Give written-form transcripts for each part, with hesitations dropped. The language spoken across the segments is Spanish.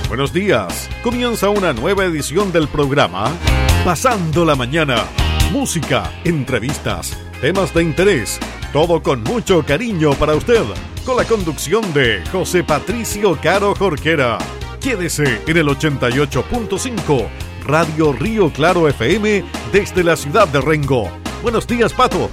Buenos días. Comienza una nueva edición del programa Pasando la Mañana. Música, entrevistas, temas de interés, todo con mucho cariño para usted. Con la conducción de José Patricio Caro Jorquera. Quédese en el 88.5 Radio Río Claro FM desde la ciudad de Rengo. Buenos días, Pato.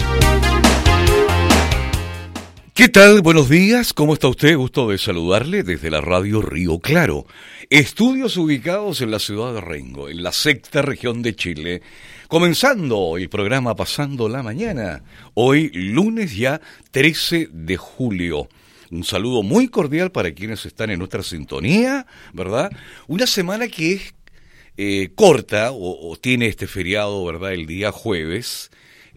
¿Qué tal? Buenos días, ¿cómo está usted? Gusto de saludarle desde la Radio Río Claro. Estudios ubicados en la ciudad de Rengo, en la sexta región de Chile. Comenzando el programa Pasando la Mañana, hoy lunes ya 13 de julio. Un saludo muy cordial para quienes están en nuestra sintonía, ¿verdad? Una semana que es corta o tiene este feriado, ¿verdad? El día jueves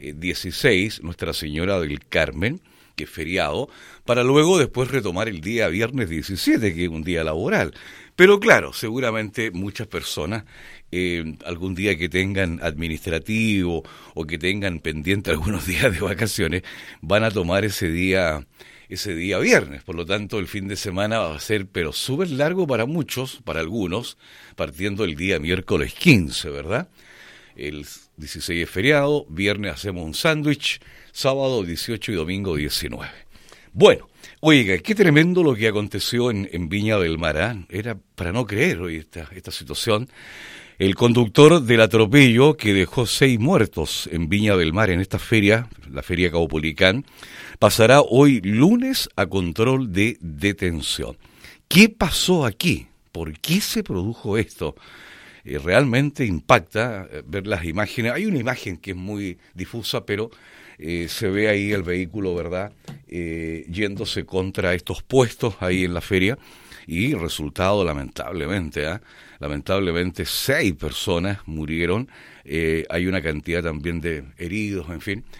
16, Nuestra Señora del Carmen, que es feriado, para luego después retomar el día viernes 17, que es un día laboral. Pero claro, seguramente muchas personas, algún día que tengan administrativo o que tengan pendiente algunos días de vacaciones, van a tomar ese día viernes. Por lo tanto, el fin de semana va a ser, pero súper largo para muchos, para algunos, partiendo el día miércoles 15, ¿verdad? El 16 es feriado, viernes hacemos un sándwich, sábado 18 y domingo 19. Bueno, oiga, qué tremendo lo que aconteció en Viña del Mar, ¿eh? Era para no creer hoy esta situación. El conductor del atropello que dejó 6 muertos en Viña del Mar en esta feria, la Feria Caupolicán, pasará hoy lunes a control de detención. ¿Qué pasó aquí? ¿Por qué se produjo esto? Realmente impacta ver las imágenes. Hay una imagen que es muy difusa, pero se ve ahí el vehículo, ¿verdad? Yéndose contra estos puestos ahí en la feria. Y el resultado, lamentablemente, lamentablemente 6 personas murieron. Hay una cantidad también de heridos, en fin.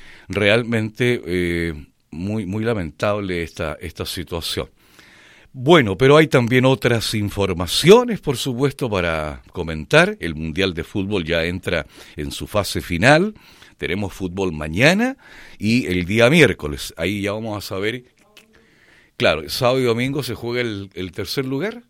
Realmente muy, muy lamentable esta situación. Bueno, pero hay también otras informaciones, por supuesto, para comentar. El Mundial de Fútbol ya entra en su fase final. Tenemos fútbol mañana y el día miércoles. Ahí ya vamos a saber. Claro, sábado y domingo se juega el tercer lugar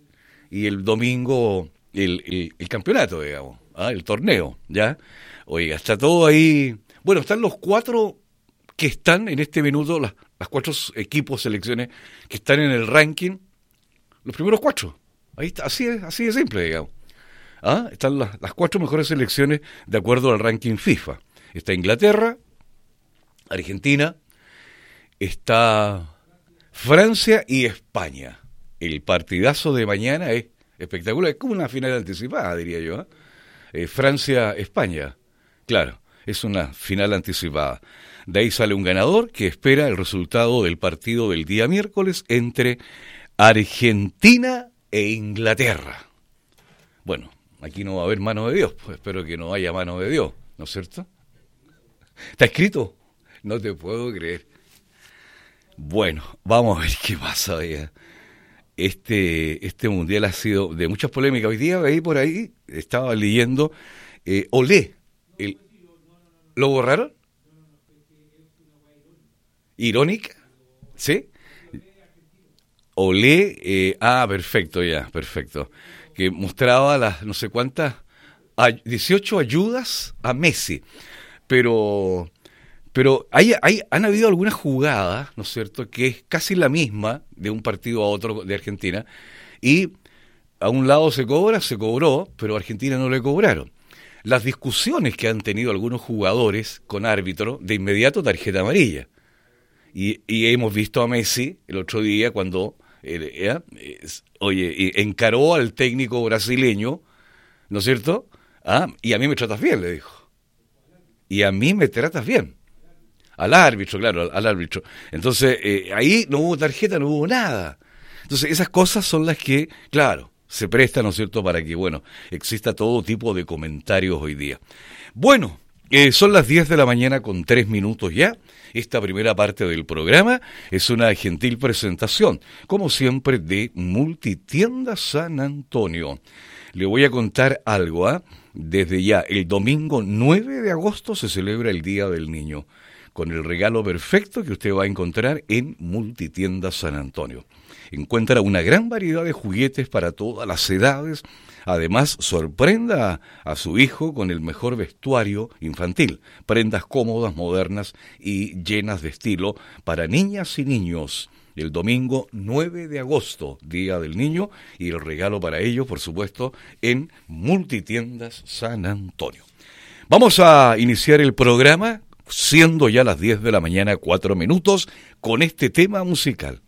y el domingo el campeonato, digamos, el torneo, ¿ya? Oiga, está todo ahí. Bueno, están los 4 que están en este minuto, las 4 equipos, selecciones que están en el ranking, los primeros 4. Ahí está, así de simple, digamos. Están las 4 mejores selecciones de acuerdo al ranking FIFA. Está Inglaterra, Argentina, está Francia y España. El partidazo de mañana es espectacular, es como una final anticipada, diría yo. Francia-España, claro, es una final anticipada. De ahí sale un ganador que espera el resultado del partido del día miércoles entre Argentina e Inglaterra. Bueno, aquí no va a haber mano de Dios, pues espero que no haya mano de Dios, ¿no es cierto? ¿Está escrito? No te puedo creer. Bueno, vamos a ver qué pasa hoy. Este mundial ha sido de muchas polémicas. Hoy día veí por ahí, estaba leyendo, Olé, ¿lo borraron? ¿Irónica? ¿Sí? Olé, perfecto, perfecto. Que mostraba las no sé cuántas, 18 ayudas a Messi. Pero han habido algunas jugadas, ¿no es cierto?, que es casi la misma de un partido a otro de Argentina, y a un lado se cobró, pero a Argentina no le cobraron. Las discusiones que han tenido algunos jugadores con árbitro, de inmediato tarjeta amarilla. Y hemos visto a Messi el otro día cuando encaró al técnico brasileño, ¿no es cierto? Y a mí me tratas bien, le dijo. Y a mí me tratas bien. Al árbitro, claro, al árbitro. Entonces, ahí no hubo tarjeta, no hubo nada. Entonces, esas cosas son las que, claro, se prestan, ¿no es cierto?, para que, bueno, exista todo tipo de comentarios hoy día. Bueno, son las 10 de la mañana con 3 minutos ya. Esta primera parte del programa es una gentil presentación, como siempre, de Multitienda San Antonio. Le voy a contar algo, Desde ya, el domingo 9 de agosto se celebra el Día del Niño, con el regalo perfecto que usted va a encontrar en Multitienda San Antonio. encuentra una gran variedad de juguetes para todas las edades. Además, sorprenda a su hijo con el mejor vestuario infantil, prendas cómodas, modernas y llenas de estilo para niñas y niños. El domingo 9 de agosto, Día del Niño, y el regalo para ellos, por supuesto, en Multitiendas San Antonio. Vamos a iniciar el programa, siendo ya las 10 de la mañana, 4 minutos, con este tema musical.